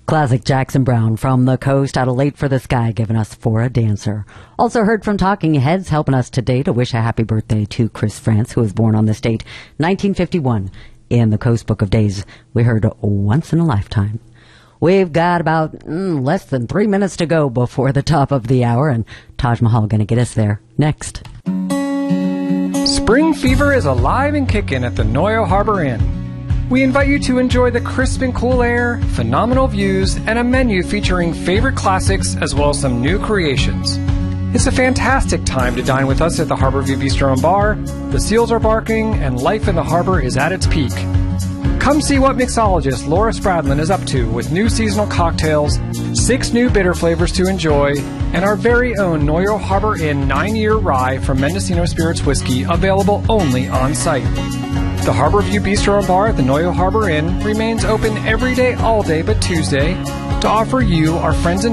Classic Jackson Browne from the coast out of Late for the Sky, giving us For a Dancer. Also heard from Talking Heads, helping us today to wish a happy birthday to Chris France, who was born on this date, 1951. In the Coast Book of Days, we heard Once in a Lifetime. We've got about less than 3 minutes to go before the top of the hour, and Taj Mahal going to get us there next. Spring fever is alive and kicking at the Noyo Harbor Inn. We invite you to enjoy the crisp and cool air, phenomenal views, and a menu featuring favorite classics as well as some new creations. It's a fantastic time to dine with us at the Harborview Bistro and Bar. The seals are barking and life in the harbor is at its peak. Come see what mixologist Laura Spradlin is up to with new seasonal cocktails, 6 new bitter flavors to enjoy, and our very own Noyo Harbor Inn 9-year rye from Mendocino Spirits Whiskey available only on site. The Harborview Bistro and Bar at the Noyo Harbor Inn remains open every day, all day but Tuesday, to offer you, our friends and